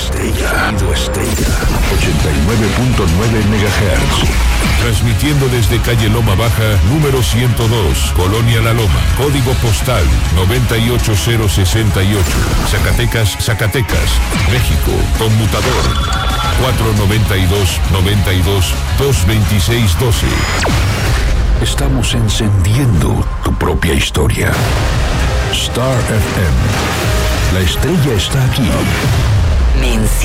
Estrella. 89.9 MHz. Transmitiendo desde calle Loma Baja, número 102, Colonia La Loma. Código postal 98068. Zacatecas, México. Conmutador 492-92-226-12. Estamos encendiendo tu propia historia. Star FM. La estrella está aquí.